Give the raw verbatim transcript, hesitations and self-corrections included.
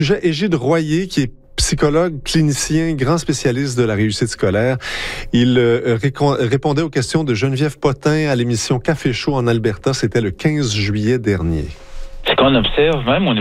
Égide Royer, qui est psychologue, clinicien, grand spécialiste de la réussite scolaire. Il euh, récon- répondait aux questions de Geneviève Potin à l'émission Café Chaud en Alberta. C'était le quinze juillet dernier. Ce qu'on observe même au